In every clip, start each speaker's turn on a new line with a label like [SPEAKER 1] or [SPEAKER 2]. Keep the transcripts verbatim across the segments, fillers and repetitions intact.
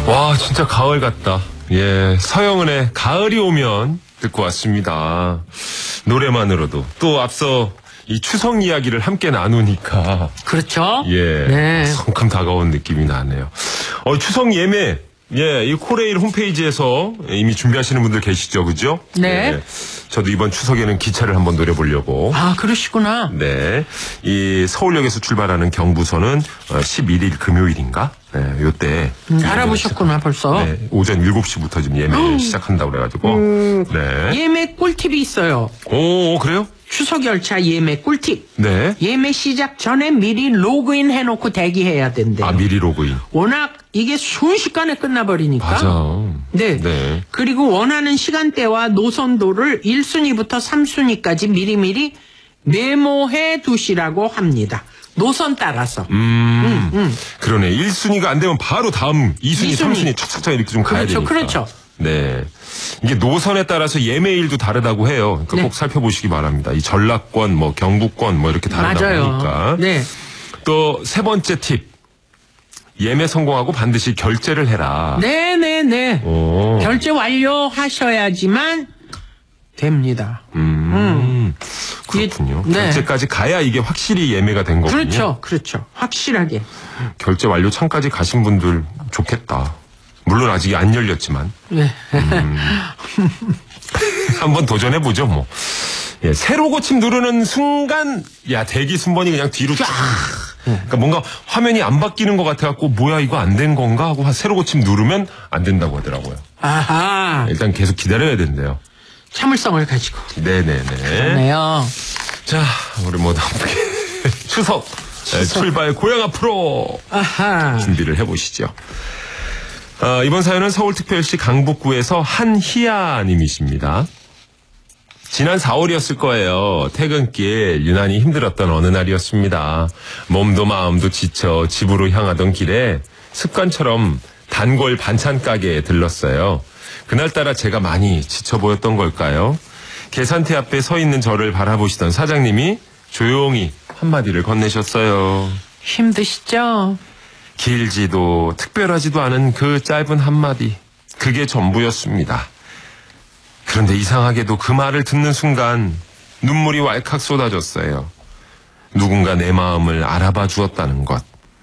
[SPEAKER 1] 와, 진짜 가을 같다. 예, 서영은의 가을이 오면 듣고 왔습니다. 노래만으로도. 또 앞서 이 추석 이야기를 함께 나누니까.
[SPEAKER 2] 그렇죠.
[SPEAKER 1] 예.
[SPEAKER 2] 네.
[SPEAKER 1] 성큼 다가온 느낌이 나네요. 어, 추석 예매. 예, 이 코레일 홈페이지에서 이미 준비하시는 분들 계시죠, 그죠?
[SPEAKER 2] 네.
[SPEAKER 1] 예, 저도 이번 추석에는 기차를 한번 노려보려고.
[SPEAKER 2] 아, 그러시구나.
[SPEAKER 1] 네. 이 서울역에서 출발하는 경부선은 십일 일 금요일인가? 네, 요때.
[SPEAKER 2] 음, 알아보셨구나, 벌써.
[SPEAKER 1] 네, 오전 일곱 시부터 지금 예매
[SPEAKER 2] 음.
[SPEAKER 1] 시작한다고 그래가지고.
[SPEAKER 2] 음,
[SPEAKER 1] 네.
[SPEAKER 2] 예매 꿀팁이 있어요.
[SPEAKER 1] 오, 그래요?
[SPEAKER 2] 추석 열차 예매 꿀팁.
[SPEAKER 1] 네.
[SPEAKER 2] 예매 시작 전에 미리 로그인 해놓고 대기해야 된대요.
[SPEAKER 1] 아, 미리 로그인.
[SPEAKER 2] 워낙 이게 순식간에 끝나버리니까.
[SPEAKER 1] 맞아.
[SPEAKER 2] 네.
[SPEAKER 1] 네.
[SPEAKER 2] 그리고 원하는 시간대와 노선도를 일 순위부터 삼 순위까지 미리미리 메모해 두시라고 합니다. 노선 따라서.
[SPEAKER 1] 음,
[SPEAKER 2] 음, 음.
[SPEAKER 1] 그러네. 일 순위가 안 되면 바로 다음 이 순위,
[SPEAKER 2] 이 순위.
[SPEAKER 1] 삼 순위 착착착 이렇게 좀 가야
[SPEAKER 2] 그렇죠,
[SPEAKER 1] 되니까.
[SPEAKER 2] 그렇죠.
[SPEAKER 1] 네. 이게 노선에 따라서 예매일도 다르다고 해요. 그러니까
[SPEAKER 2] 네.
[SPEAKER 1] 꼭 살펴보시기 바랍니다. 이 전라권, 뭐 경부권 뭐 이렇게 다르다고
[SPEAKER 2] 맞아요.
[SPEAKER 1] 하니까.
[SPEAKER 2] 네.
[SPEAKER 1] 또 세 번째 팁. 예매 성공하고 반드시 결제를 해라.
[SPEAKER 2] 네네네.
[SPEAKER 1] 오.
[SPEAKER 2] 결제 완료하셔야지만 됩니다.
[SPEAKER 1] 음,
[SPEAKER 2] 음.
[SPEAKER 1] 그렇군요.
[SPEAKER 2] 이게, 네.
[SPEAKER 1] 결제까지 가야 이게 확실히 예매가 된 거군요.
[SPEAKER 2] 그렇죠. 그렇죠. 확실하게.
[SPEAKER 1] 결제 완료 창까지 가신 분들 좋겠다. 물론 아직 안 열렸지만.
[SPEAKER 2] 네.
[SPEAKER 1] 음. 한번 도전해보죠, 뭐. 예, 새로 고침 누르는 순간, 야, 대기 순번이 그냥 뒤로 쫙. 그러니까 뭔가 화면이 안 바뀌는 것 같아갖고, 뭐야, 이거 안 된 건가? 하고 새로 고침 누르면 안 된다고 하더라고요.
[SPEAKER 2] 아하.
[SPEAKER 1] 일단 계속 기다려야 된대요.
[SPEAKER 2] 참을성을 가지고.
[SPEAKER 1] 네네네.
[SPEAKER 2] 그러네요.
[SPEAKER 1] 자, 우리 모두 함께 추석, 추석. 출발 고향 앞으로
[SPEAKER 2] 아하.
[SPEAKER 1] 준비를 해보시죠. 어, 이번 사연은 서울특별시 강북구에서 한희아님이십니다. 지난 사월이었을 거예요. 퇴근길 유난히 힘들었던 어느 날이었습니다. 몸도 마음도 지쳐 집으로 향하던 길에 습관처럼 단골 반찬 가게에 들렀어요. 그날따라 제가 많이 지쳐 보였던 걸까요? 계산대 앞에 서 있는 저를 바라보시던 사장님이 조용히 한마디를 건네셨어요.
[SPEAKER 2] 힘드시죠?
[SPEAKER 1] 길지도 특별하지도 않은 그 짧은 한마디. 그게 전부였습니다. 그런데 이상하게도 그 말을 듣는 순간 눈물이 왈칵 쏟아졌어요. 누군가 내 마음을 알아봐 주었다는 것.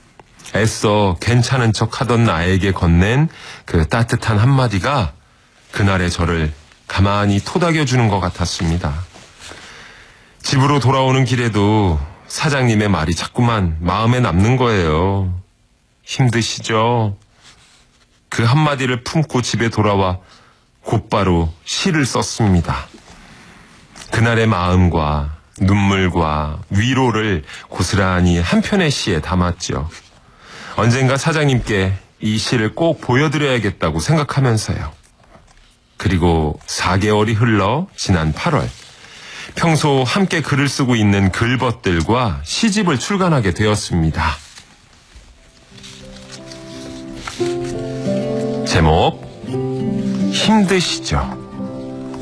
[SPEAKER 1] 애써 괜찮은 척 하던 나에게 건넨 그 따뜻한 한마디가 그날의 저를 가만히 토닥여주는 것 같았습니다. 집으로 돌아오는 길에도 사장님의 말이 자꾸만 마음에 남는 거예요. 힘드시죠? 그 한마디를 품고 집에 돌아와 곧바로 시를 썼습니다. 그날의 마음과 눈물과 위로를 고스란히 한 편의 시에 담았죠. 언젠가 사장님께 이 시를 꼭 보여드려야겠다고 생각하면서요. 그리고 사 개월이 흘러 지난 팔월, 평소 함께 글을 쓰고 있는 글벗들과 시집을 출간하게 되었습니다. 제목, 힘드시죠?